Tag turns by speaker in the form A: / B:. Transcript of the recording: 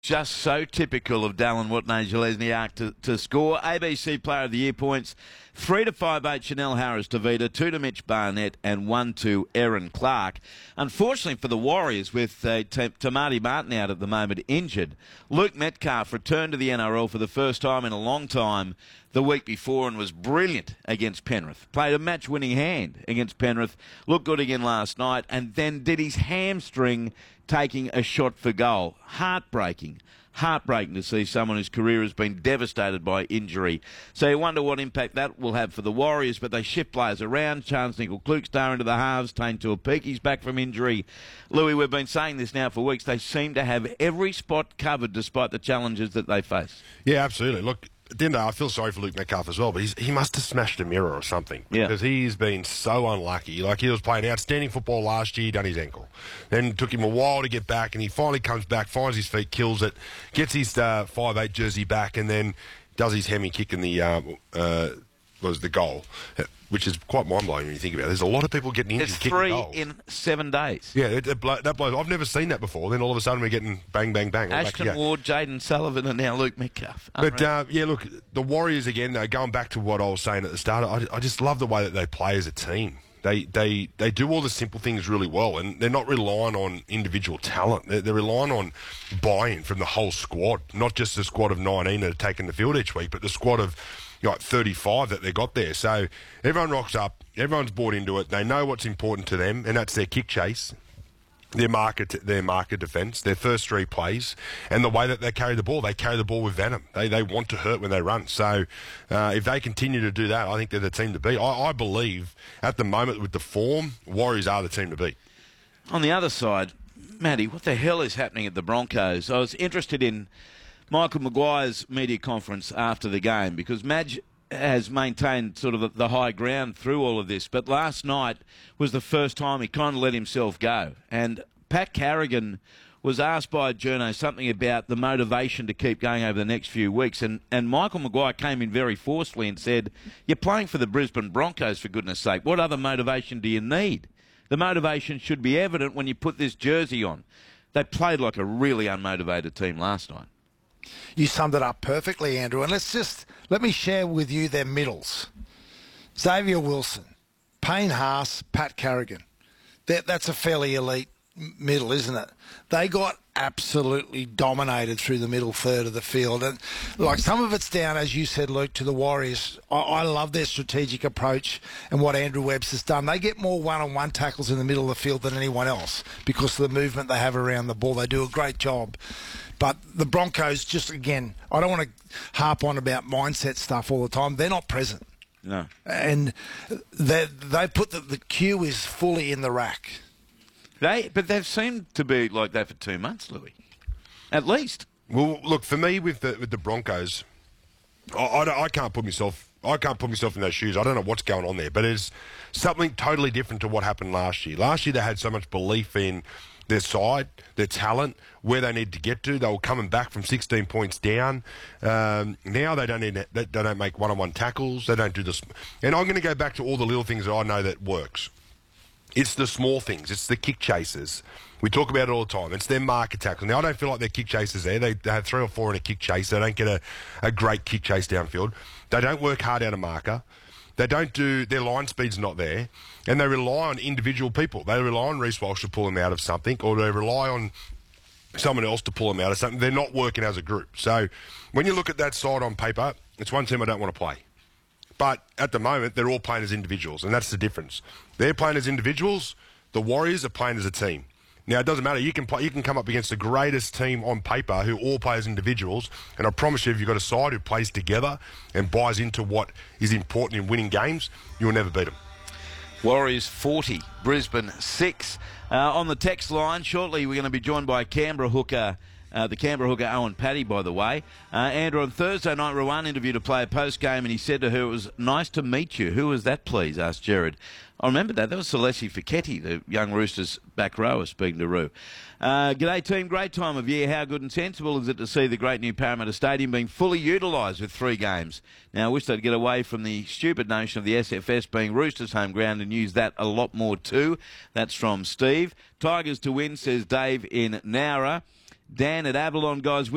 A: Just so typical of Dallin Watene-Zelezniak to score. ABC Player of the Year points, 3 to 5-8 Chanel Harris-Tavita, 2 to Mitch Barnett and 1 to Erin Clark. Unfortunately for the Warriors, with Tamati Martin out at the moment injured, Luke Metcalf returned to the NRL for the first time in a long time the week before and was brilliant against Penrith. Played a match-winning hand against Penrith, looked good again last night, and then did his hamstring taking a shot for goal. Heartbreaking to see someone whose career has been devastated by injury. So you wonder what impact that will have for the Warriors, but they shift players around. Charles Nickel-Klukstar into the halves, Tane Tuapiki's back from injury. Louis, we've been saying this now for weeks. They seem to have every spot covered despite the challenges that they face.
B: Yeah, absolutely. Look, at the end of the day, I feel sorry for Luke Metcalf as well, but he must have smashed a mirror or something because he's been so unlucky. Like, he was playing outstanding football last year, done his ankle. Then it took him a while to get back, and he finally comes back, finds his feet, kills it, gets his 5'8 jersey back, and then does his hemi kick in the was the goal, which is quite mind-blowing when you think about it. There's a lot of people getting injured kicking goals.
A: It's 3 in 7 days.
B: Yeah, that blows. I've never seen that before. Then all of a sudden we're getting bang, bang, bang.
A: Ashton Ward, Jaden Sullivan, and now Luke Metcalf.
B: But, yeah, look, the Warriors, again, though, going back to what I was saying at the start, I just love the way that they play as a team. They do all the simple things really well, and they're not relying on individual talent. They're relying on buy-in from the whole squad, not just the squad of 19 that are taking the field each week, but the squad of 35 that they got there. So everyone rocks up, everyone's bought into it. They know what's important to them, and that's their kick chase, their market defence, their first 3 plays, and the way that they carry the ball. They carry the ball with venom. They want to hurt when they run. So if they continue to do that, I think they're the team to beat. I believe at the moment with the form, Warriors are the team to beat.
A: On the other side, Matty, what the hell is happening at the Broncos? I was interested in Michael Maguire's media conference after the game because Madge has maintained sort of the high ground through all of this, but last night was the first time he kind of let himself go. And Pat Carrigan was asked by a journo something about the motivation to keep going over the next few weeks, and Michael Maguire came in very forcefully and said, "You're playing for the Brisbane Broncos, for goodness sake. What other motivation do you need? The motivation should be evident when you put this jersey on." They played like a really unmotivated team last night.
C: You summed it up perfectly, Andrew. And let me share with you their middles. Xavier Wilson, Payne Haas, Pat Carrigan. That's a fairly elite middle, isn't it? They got absolutely dominated through the middle third of the field. And like some of it's down, as you said, Luke, to the Warriors. I love their strategic approach and what Andrew Webster's done. They get more one-on-one tackles in the middle of the field than anyone else because of the movement they have around the ball. They do a great job. But the Broncos, just again, I don't want to harp on about mindset stuff all the time. They're not present.
A: No.
C: And they put the queue is fully in the rack.
A: But they've seemed to be like that for 2 months, Louis. At least.
B: Well, look, for me with the Broncos, I can't put myself in those shoes. I don't know what's going on there, but it's something totally different to what happened last year. Last year they had so much belief in their side, their talent, where they need to get to. They were coming back from 16 points down. Now they don't make one-on-one tackles. They don't do this. And I'm going to go back to all the little things that I know that works. It's the small things. It's the kick chasers. We talk about it all the time. It's their market tackle. Now, I don't feel like they're kick chasers there. They have 3 or 4 in a kick chase. They don't get a great kick chase downfield. They don't work hard out of marker. They don't do, their line speed's not there, and they rely on individual people. They rely on Reece Walsh to pull them out of something, or they rely on someone else to pull them out of something. They're not working as a group. So when you look at that side on paper, it's one team I don't want to play. But at the moment, they're all playing as individuals, and that's the difference. They're playing as individuals. The Warriors are playing as a team. Now, it doesn't matter. You can come up against the greatest team on paper who all play as individuals, and I promise you, if you've got a side who plays together and buys into what is important in winning games, you will never beat them.
A: Warriors 40, Brisbane 6. On the text line, shortly we're going to be joined by Canberra hooker, the Canberra hooker Owen Paddy, by the way. Andrew, on Thursday night, Rowan interviewed a player post-game, and he said to her, "It was nice to meet you." "Who was that, please?" asked Jared. I remember that. That was Celeste Fiketti, the young Roosters back rower, speaking to Roo. G'day, team. Great time of year. How good and sensible is it to see the great new Parramatta Stadium being fully utilised with 3 games? Now, I wish they'd get away from the stupid notion of the SFS being Roosters' home ground and use that a lot more too. That's from Steve. Tigers to win, says Dave in Nowra. Dan at Avalon, guys.